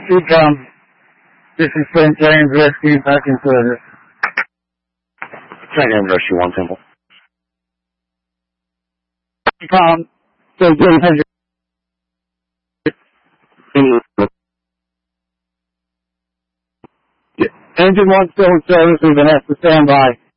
Ecom, this is St. James Rescue back in service. St. James Rescue 1 Temple. Ecom, St. James has Engine 1 still in service, we've been asked to stand by.